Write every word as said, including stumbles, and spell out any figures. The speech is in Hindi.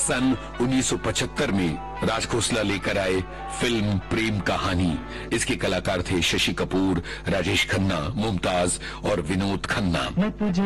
सन उन्नीस सौ पचहत्तर में राज खोसला लेकर आए फिल्म प्रेम कहानी। इसके कलाकार थे शशि कपूर, राजेश खन्ना, मुमताज और विनोद खन्ना।